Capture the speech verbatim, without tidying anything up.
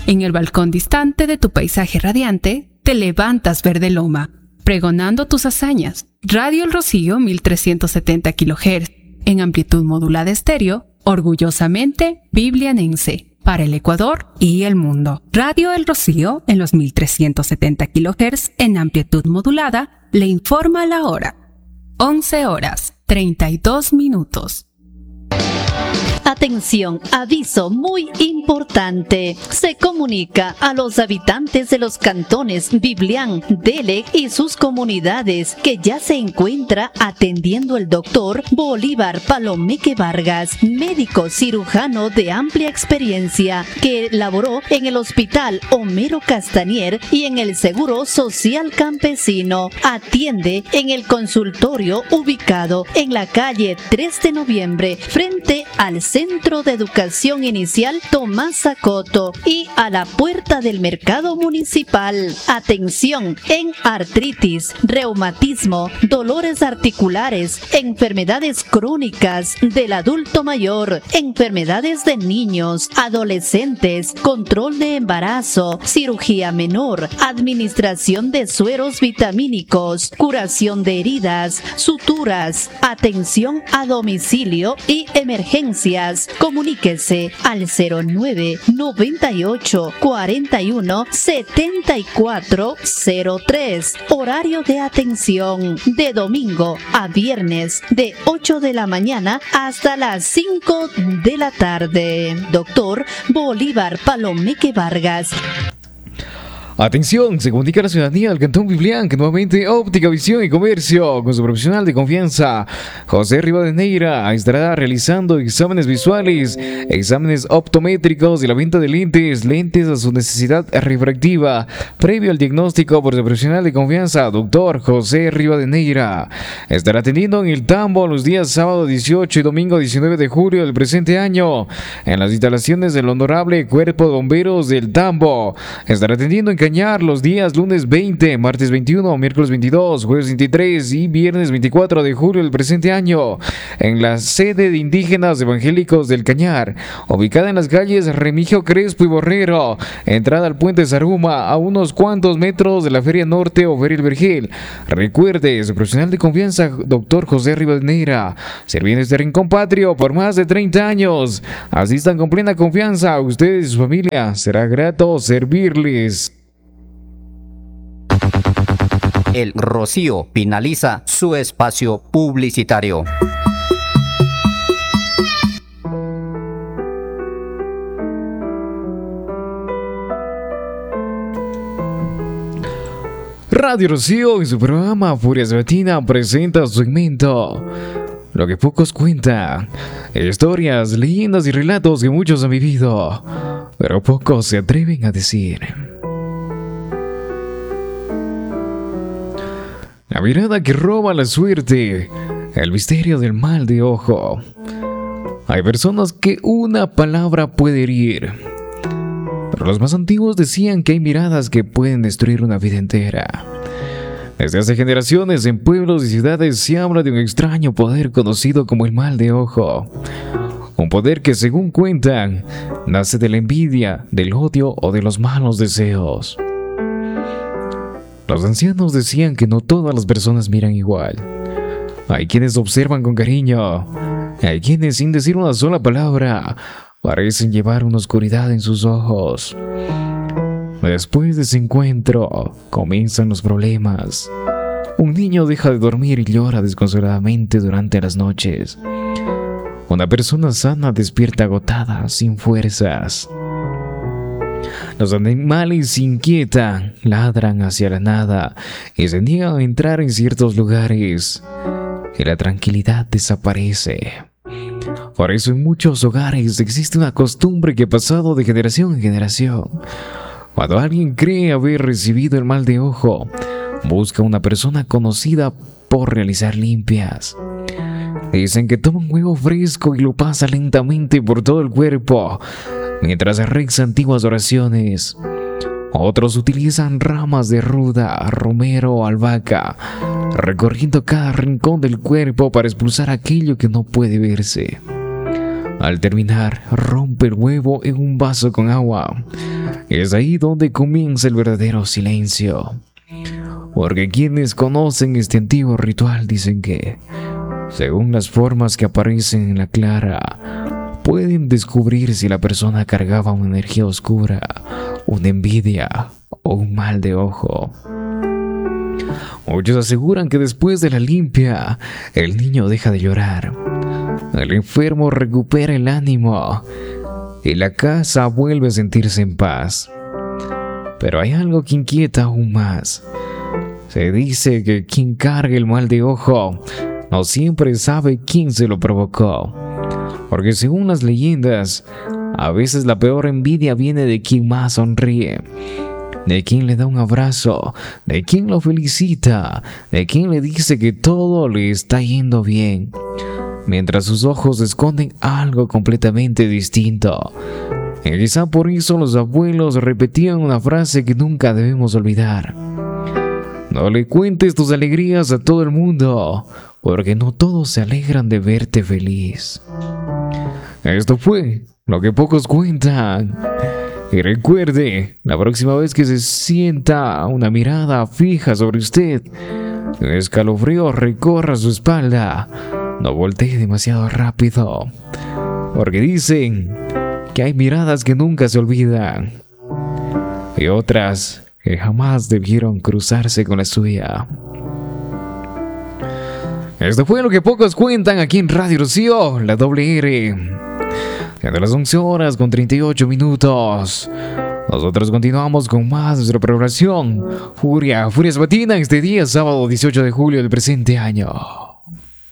En el balcón distante de tu paisaje radiante, te levantas verde loma, pregonando tus hazañas. Radio El Rocío mil trescientos setenta kilohertz, en amplitud modulada estéreo, orgullosamente biblianense, para el Ecuador y el mundo. Radio El Rocío, en los mil trescientos setenta kilohertz, en amplitud modulada, le informa la hora. once horas, treinta y dos minutos. Atención, aviso muy importante. Se comunica a los habitantes de los cantones Biblián, Dele y sus comunidades que ya se encuentra atendiendo el doctor Bolívar Palomeque Vargas, médico cirujano de amplia experiencia que laboró en el Hospital Homero Castañer y en el Seguro Social Campesino. Atiende en el consultorio ubicado en la calle tres de noviembre, frente al Centro de Educación Inicial Tomás Zacoto y a la puerta del Mercado Municipal. Atención en artritis, reumatismo, dolores articulares, enfermedades crónicas del adulto mayor, enfermedades de niños, adolescentes, control de embarazo, cirugía menor, administración de sueros vitamínicos, curación de heridas, suturas, atención a domicilio y emergencias. Comuníquese al cero nueve noventa y ocho cuarenta y uno setenta y cuatro cero tres. Horario de atención de domingo a viernes de ocho de la mañana hasta las cinco de la tarde. Doctor Bolívar Palomeque Vargas. Atención, se comunica a la ciudadanía del Cantón Biblián que nuevamente Óptica, Visión y Comercio, con su profesional de confianza, José Rivadeneira, estará realizando exámenes visuales, exámenes optométricos y la venta de lentes, lentes a su necesidad refractiva, previo al diagnóstico por su profesional de confianza, doctor José Rivadeneira. Estará atendiendo en el Tambo los días sábado dieciocho y domingo diecinueve de julio del presente año, en las instalaciones del Honorable Cuerpo de Bomberos del Tambo. Estará atendiendo en Cañar los días lunes veinte, martes veintiuno, miércoles veintidós, jueves veintitrés y viernes veinticuatro de julio del presente año, en la sede de Indígenas Evangélicos del Cañar, ubicada en las calles Remigio Crespo y Borrero, entrada al puente Zaruma, a unos cuantos metros de la Feria Norte o Feria El Vergel. Recuerde, su profesional de confianza, doctor José Rivadeneira, sirviendo este rincón patrio por más de treinta años. Asistan con plena confianza a ustedes y su familia. Será grato servirles. El Rocío finaliza su espacio publicitario. Radio Rocío en su programa Furia Sabatina presenta su segmento Lo que pocos cuentan. Historias, leyendas y relatos que muchos han vivido, pero pocos se atreven a decir. La mirada que roba la suerte, el misterio del mal de ojo. Hay personas que una palabra puede herir, pero los más antiguos decían que hay miradas que pueden destruir una vida entera. Desde hace generaciones en pueblos y ciudades se habla de un extraño poder conocido como el mal de ojo. Un poder que, según cuentan, nace de la envidia, del odio o de los malos deseos. Los ancianos decían que no todas las personas miran igual. Hay quienes observan con cariño. Hay quienes, sin decir una sola palabra, parecen llevar una oscuridad en sus ojos. Después de ese encuentro, comienzan los problemas. Un niño deja de dormir y llora desconsoladamente durante las noches. Una persona sana despierta agotada, sin fuerzas. Los animales se inquietan, ladran hacia la nada y se niegan a entrar en ciertos lugares, y la tranquilidad desaparece. Por eso en muchos hogares existe una costumbre que ha pasado de generación en generación. Cuando alguien cree haber recibido el mal de ojo, busca a una persona conocida por realizar limpias. Dicen que toma un huevo fresco y lo pasa lentamente por todo el cuerpo, mientras reza antiguas oraciones. Otros utilizan ramas de ruda, romero o albahaca, recorriendo cada rincón del cuerpo para expulsar aquello que no puede verse. Al terminar, rompe el huevo en un vaso con agua. Es ahí donde comienza el verdadero silencio. Porque quienes conocen este antiguo ritual dicen que, según las formas que aparecen en la clara, pueden descubrir si la persona cargaba una energía oscura, una envidia o un mal de ojo. Muchos aseguran que después de la limpia, el niño deja de llorar, el enfermo recupera el ánimo y la casa vuelve a sentirse en paz. Pero hay algo que inquieta aún más. Se dice que quien carga el mal de ojo no siempre sabe quién se lo provocó, porque según las leyendas, a veces la peor envidia viene de quien más sonríe, de quien le da un abrazo, de quien lo felicita, de quien le dice que todo le está yendo bien, mientras sus ojos esconden algo completamente distinto. Y quizá por eso los abuelos repetían una frase que nunca debemos olvidar: no le cuentes tus alegrías a todo el mundo, porque no todos se alegran de verte feliz. Esto fue lo que pocos cuentan. Y recuerde, la próxima vez que se sienta una mirada fija sobre usted, un escalofrío recorra su espalda, no voltee demasiado rápido, porque dicen que hay miradas que nunca se olvidan y otras que jamás debieron cruzarse con la suya. Esto fue lo que pocos cuentan aquí en Radio Rocío, la doble R. De las once horas con treinta y ocho minutos. Nosotros continuamos con más de nuestra programación. Furia, Furia Sabatina, este día sábado dieciocho de julio del presente año.